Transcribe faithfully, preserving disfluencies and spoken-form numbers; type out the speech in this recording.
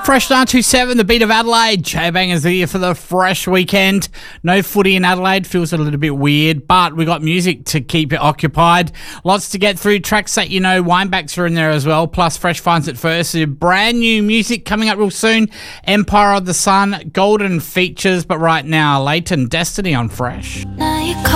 Fresh nine two seven, the beat of Adelaide. J-Bangers here for the fresh weekend. No footy in Adelaide, feels a little bit weird, but we got music to keep you occupied. Lots to get through, tracks that you know, Winebacks are in there as well, plus Fresh Finds at First. So brand new music coming up real soon. Empire of the Sun, Golden Features, but right now, Leighton Destiny on Fresh.